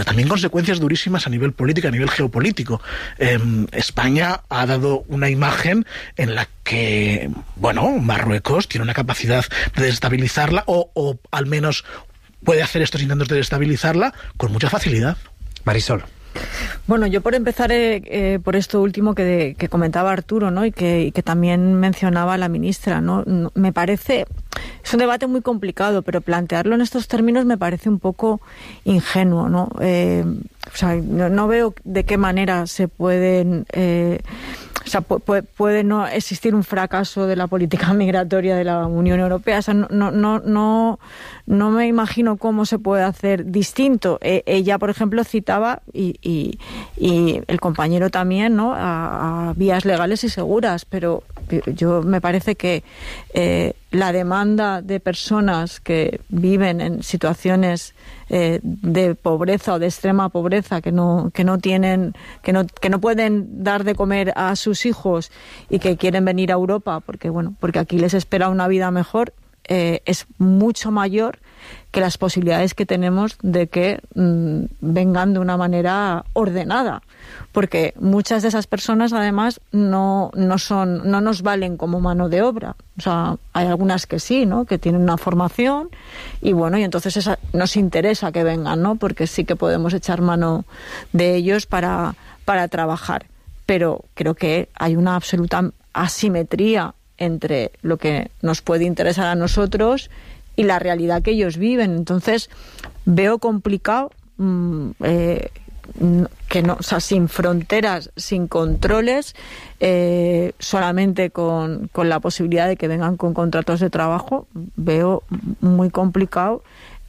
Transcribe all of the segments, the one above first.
también consecuencias durísimas a nivel político, a nivel geopolítico. España ha dado una imagen en la que, bueno, Marruecos tiene una capacidad de desestabilizarla o al menos puede hacer estos intentos de desestabilizarla con mucha facilidad. Marisol. Bueno, yo por empezar por esto último que comentaba Arturo, ¿no? y que también mencionaba la ministra, ¿no? Me parece, es un debate muy complicado, pero plantearlo en estos términos me parece un poco ingenuo, ¿no? O sea, no veo de qué manera se pueden... puede no existir un fracaso de la política migratoria de la Unión Europea. O sea, no me imagino cómo se puede hacer distinto. Ella, por ejemplo, citaba, y el compañero también, ¿no?, a vías legales y seguras, pero yo me parece que la demanda de personas que viven en situaciones de pobreza o de extrema pobreza, que no pueden dar de comer a sus hijos y que quieren venir a Europa porque aquí les espera una vida mejor, es mucho mayor que las posibilidades que tenemos de que vengan de una manera ordenada, porque muchas de esas personas además no nos valen como mano de obra. O sea, hay algunas que sí, ¿no?, que tienen una formación y bueno, y entonces nos interesa que vengan, ¿no?, porque sí que podemos echar mano de ellos para trabajar. Pero creo que hay una absoluta asimetría entre lo que nos puede interesar a nosotros y la realidad que ellos viven. Entonces veo complicado que no, o sea, sin fronteras, sin controles, solamente con la posibilidad de que vengan con contratos de trabajo, veo muy complicado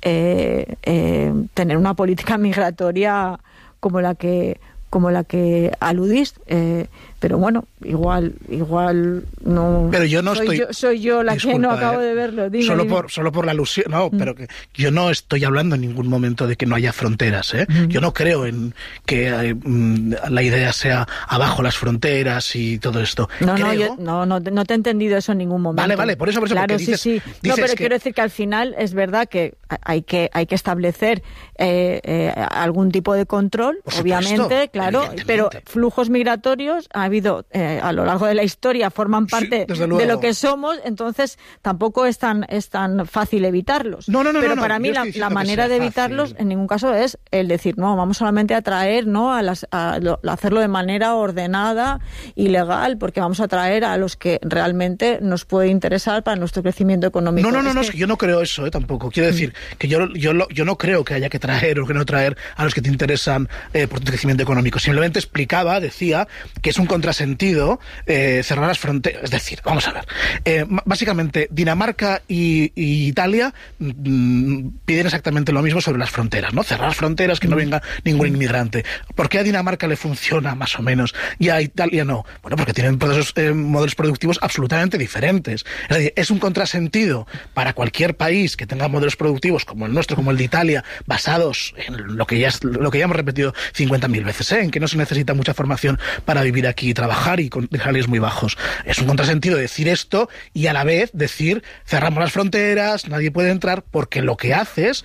tener una política migratoria como la que aludís, pero bueno, igual no. Pero yo no soy yo la que no acabo de verlo. Dime. Solo por la alusión, no, pero que yo no estoy hablando en ningún momento de que no haya fronteras, ¿eh? Yo no creo en que la idea sea abajo las fronteras y todo esto. No, no te he entendido eso en ningún momento. Vale, por eso. Claro, porque dices, sí. No, pero quiero decir que al final es verdad que hay que establecer algún tipo de control, obviamente, claro, pero flujos migratorios ha habido a lo largo de la historia, forman parte de lo que somos, entonces tampoco es tan fácil evitarlos. Pero para mí la manera de evitarlos fácil. En ningún caso es el decir, no, vamos solamente a atraer, ¿no?, a hacerlo de manera ordenada y legal, porque vamos a atraer a los que realmente nos puede interesar para nuestro crecimiento económico. Es que yo no creo eso, tampoco. Quiero decir que yo no creo que haya que traer o que no traer a los que te interesan por tu crecimiento económico. Simplemente decía que es un contrasentido cerrar las fronteras. Es decir, vamos a ver, básicamente Dinamarca y Italia piden exactamente lo mismo sobre las fronteras, ¿no? Cerrar fronteras, que no venga ningún inmigrante. ¿Por qué a Dinamarca le funciona más o menos y a Italia no? Bueno, porque tienen modelos productivos absolutamente diferentes. Es decir, es un contrasentido para cualquier país que tenga modelos productivos como el nuestro, como el de Italia, basados en lo que ya hemos repetido 50.000 veces, en que no se necesita mucha formación para vivir aquí y trabajar y con salarios muy bajos. Es un contrasentido decir esto y a la vez decir cerramos las fronteras, nadie puede entrar, porque lo que haces,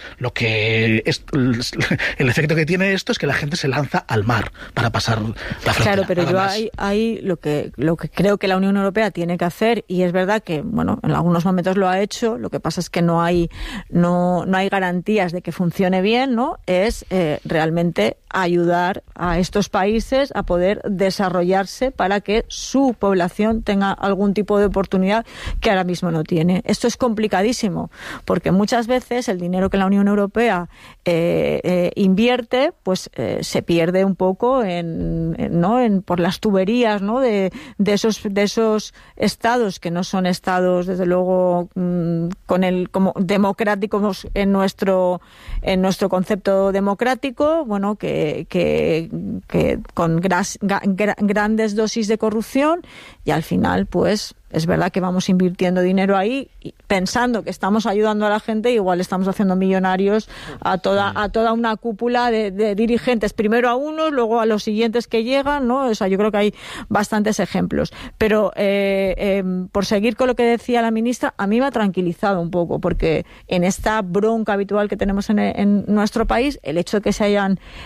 el efecto que tiene esto es que la gente se lanza al mar para pasar la frontera. Claro, pero yo hay lo que creo que la Unión Europea tiene que hacer, y es verdad que, bueno, en algunos momentos lo ha hecho, lo que pasa es que no hay garantías de que funcione bien, ¿no? Es realmente ayudar a estos países a poder desarrollarse para que su población tenga algún tipo de oportunidad que ahora mismo no tiene. Esto es complicadísimo, porque muchas veces el dinero que la Unión Europea invierte, pues se pierde un poco por las tuberías, ¿no?, de esos estados que no son estados, desde luego, como democráticos en nuestro concepto democrático, bueno, que con grandes dosis de corrupción, y al final pues es verdad que vamos invirtiendo dinero ahí pensando que estamos ayudando a la gente, igual estamos haciendo millonarios a toda una cúpula de dirigentes, primero a unos, luego a los siguientes que llegan, ¿no? O sea, yo creo que hay bastantes ejemplos. Pero por seguir con lo que decía la ministra, a mí me ha tranquilizado un poco, porque en esta bronca habitual que tenemos en nuestro país, el hecho de que se hayan